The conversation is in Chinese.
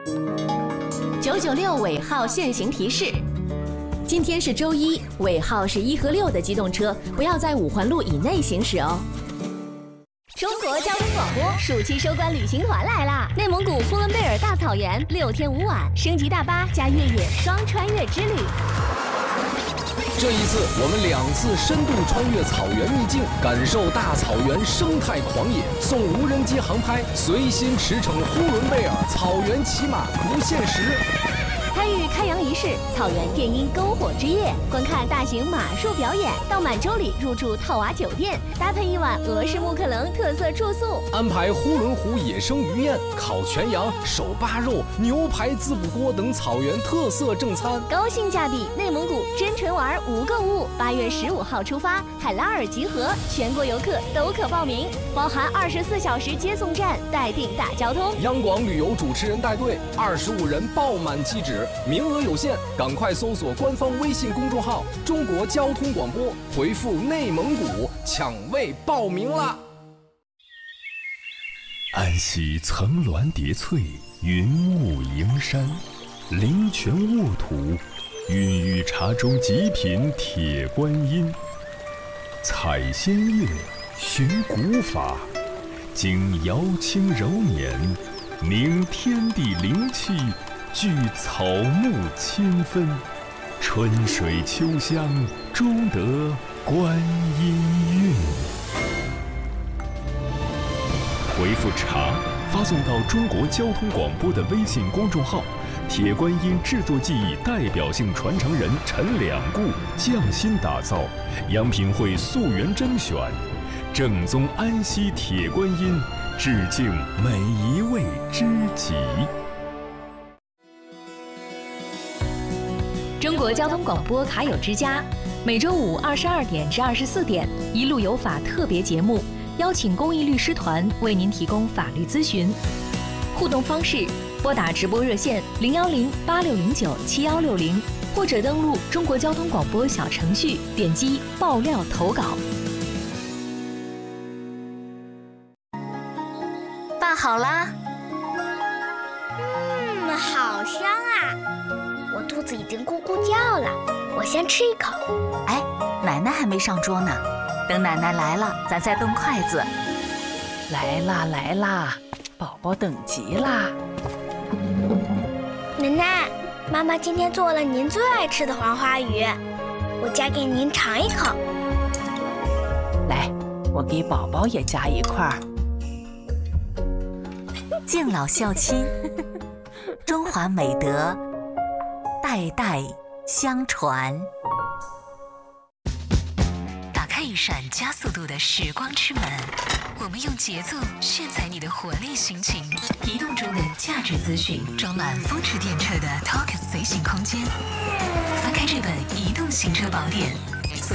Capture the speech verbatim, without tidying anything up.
九九六尾号限行提示：今天是周一，尾号是一和六的机动车不要在五环路以内行驶哦。 中国交通广播暑期收官旅行团来啦！内蒙古呼伦贝尔大草原六天五晚，升级大巴加越野双穿越之旅。 这一次，我们两次深度穿越草原秘境，感受大草原生态狂野，送无人机航拍，随心驰骋呼伦贝尔草原骑马不限时。 参与开洋仪式、草原电音篝火之夜，观看大型马术表演，到满洲里入住套娃酒店，搭配一晚俄式木克棱特色住宿， 安排呼伦湖野生鱼宴、烤全羊、手扒肉、牛排滋补锅等草原特色正餐， 高性价比内蒙古真纯玩无购物。八月十五号出发，海拉尔集合，全国游客都可报名，包含二十四小时接送站，待定大交通。 央广旅游主持人带队，二十五人爆满机止。名额有限，赶快搜索官方微信公众号“中国交通广播”，回复“内蒙古”抢位报名啦！ 安溪层峦叠翠，云雾迎山，灵泉沃土，孕育茶中极品铁观音。采仙乐，寻古法，经瑶清柔绵，明天地灵气，聚草木清芬，春水秋香，终得观音韵。回复茶发送到中国交通广播的微信公众号，铁观音制作技艺代表性传承人陈两固匠心打造，央品会溯源甄选，正宗安溪铁观音，致敬每一位知己。 中国交通广播卡友之家，每周五二十二点至二十四点，一路有法特别节目，邀请公益律师团为您提供法律咨询。互动方式：拨打直播热线零幺零八六零九七幺六零，或者登录中国交通广播小程序，点击爆料投稿。 饭好啦。 嗯，好香啊！我肚子已经咕咕叫了，我先吃一口。 哎，奶奶还没上桌呢，等奶奶来了，咱再动筷子。 来啦来啦，宝宝等急啦！ 奶奶，妈妈今天做了您最爱吃的黄花鱼，我夹给您尝一口。 来，我给宝宝也夹一块儿。 敬老孝亲，中华美德代代相传。打开一扇加速度的时光之门，我们用节奏炫彩你的活力心情，移动中的价值资讯，装满风驰电掣的 Talk 随行空间。翻开这本移动行车宝典，